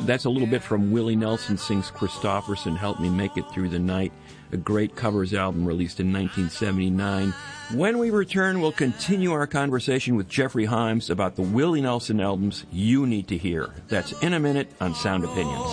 That's a little bit from Willie Nelson sings Christofferson, Help Me Make It Through the Night, a great covers album released in 1979. When we return, we'll continue our conversation with Jeffrey Himes about the Willie Nelson albums you need to hear. That's in a minute on Sound Opinions.